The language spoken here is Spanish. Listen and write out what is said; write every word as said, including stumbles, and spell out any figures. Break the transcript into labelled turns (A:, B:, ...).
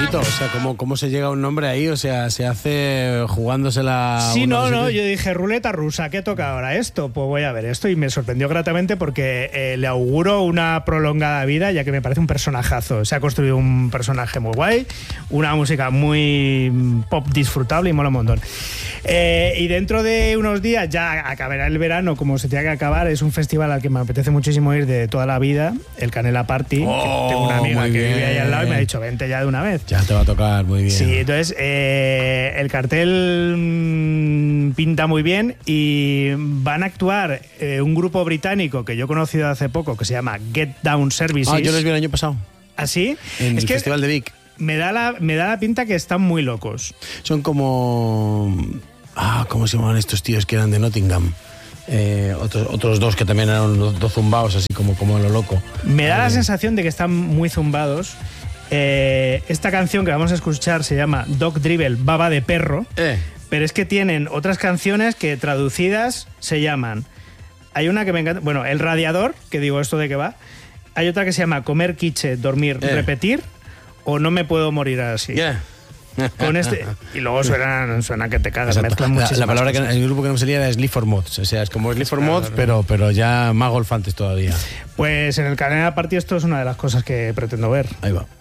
A: bonito, o sea, ¿cómo, cómo se llega a un nombre ahí? O sea, se hace jugándosela...
B: Sí, no, no, yo dije, ruleta rusa, ¿qué toca ahora esto? Pues voy a ver esto y me sorprendió gratamente porque eh, le auguro una prolongada vida, ya que me parece un personajazo. Se ha construido un personaje muy guay, una música muy pop disfrutable y mola un montón. Eh, y dentro de unos días ya acabará el verano, como se tiene que acabar. Es un festival al que me apetece muchísimo ir de toda la vida, el Canela Party.
A: Oh,
B: que tengo una amiga que
A: bien.
B: vive ahí al lado y me ha dicho, vente ya de una vez.
A: Ya te va a tocar muy bien.
B: Sí, entonces eh, el cartel mmm, pinta muy bien y van a actuar eh, un grupo británico que yo he conocido hace poco que se llama Get Down Services.
A: Ah, yo los vi el año pasado.
B: ¿Ah, sí?
A: En
B: es
A: el
B: que
A: Festival de Vic.
B: Me da, la, me da la pinta que están muy locos.
A: Son como... Ah, ¿cómo se llamaban estos tíos que eran de Nottingham? Eh, otros, otros dos que también eran dos, dos zumbados, así como, como en lo loco.
B: Me da
A: eh,
B: la sensación de que están muy zumbados. Eh, esta canción que vamos a escuchar se llama Dog Dribble, baba de perro.
A: Eh.
B: Pero es que tienen otras canciones que traducidas se llaman... Hay una que me encanta... Bueno, El Radiador, que digo esto de qué va. Hay otra que se llama Comer, quiche, dormir,
A: eh.
B: repetir. O No me puedo morir así.
A: Yeah.
B: Con este, y luego suena, suena que te cagas.
A: Exacto.
B: Mezclan
A: La,
B: muchísimas
A: la palabra
B: cosas.
A: que el grupo que no me salía era Sleep for Mods. O sea, es como Sleep for Mods, pero, pero ya más golfantes todavía.
B: Pues en el Canela Party esto es una de las cosas que pretendo ver.
A: Ahí va.